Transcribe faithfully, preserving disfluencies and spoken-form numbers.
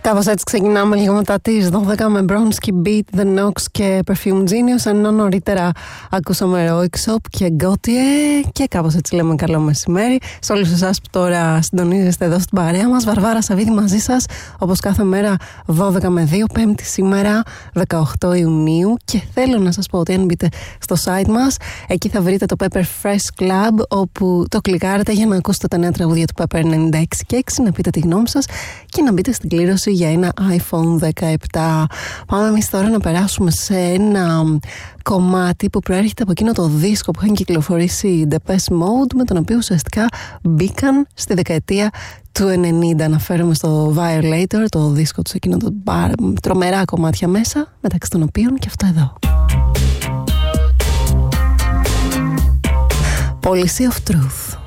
Κάπως έτσι ξεκινάμε λίγο μετά τις δώδεκα με Bronski Beat, The Knox και Perfume Genius, ενώ νωρίτερα ακούσαμε Roix Shop και Gautier και κάπως έτσι λέμε καλό μεσημέρι σε όλους εσάς που τώρα συντονίζεστε εδώ στην παρέα μας. Βαρβάρα Σαββίδη μαζί σας, όπως κάθε μέρα δώδεκα με δύο, Πέμπτη σήμερα δεκαοκτώ Ιουνίου, και θέλω να σας πω ότι αν μπείτε στο site μας, εκεί θα βρείτε το Pepper Fresh Club, όπου το κλικάρετε για να ακούσετε τα νέα τραγούδια του Pepper ενενήντα έξι και έξι, να πείτε τη γνώμη σας και να μπείτε στην κλήρωση για ένα άιφον δεκαεπτά. Πάμε εμείς τώρα να περάσουμε σε ένα κομμάτι που προέρχεται από εκείνο το δίσκο που είχαν κυκλοφορήσει οι Depeche Mode, με τον οποίο ουσιαστικά μπήκαν στη δεκαετία του ενενήντα. Αναφέρομαι στο Violator, το δίσκο του, εκείνο το μπαρ, τρομερά κομμάτια μέσα, μεταξύ των οποίων και αυτό εδώ. Policy of Truth.